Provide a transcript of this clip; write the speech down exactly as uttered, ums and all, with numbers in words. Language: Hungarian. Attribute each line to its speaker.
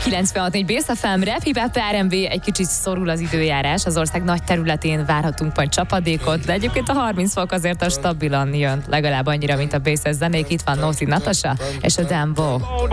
Speaker 1: kilencvenhat négy Bész ef em, Rap, Hip Hop, er en bé, egy kicsit szorul az időjárás, az ország nagy területén várhatunk majd csapadékot, de egyébként a harminc fok azért a stabilan jön, legalább annyira, mint a Bészes zenék. Itt van Nóti Natasha és a Dembo.